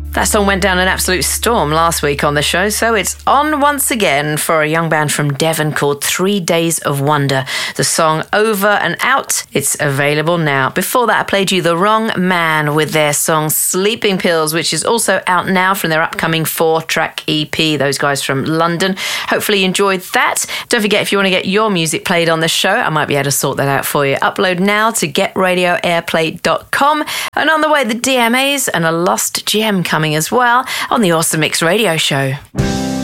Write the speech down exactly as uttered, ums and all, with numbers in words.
That song went down an absolute storm last week on the show, so it's on once again for a young band from Devon called Three Days of Wonder. The song Over and Out, it's available now. Before that, I played you The Wrong Man with their song Sleeping Pills, which is also out now from their upcoming four-track E P, those guys from London. Hopefully you enjoyed that. Don't forget, if you want to get your music played on the show, I might be able to sort that out for you. Upload now to get radio airplay dot com. And on the way, the D M As and a lost gem coming as well on the Awesome Mix Radio Show.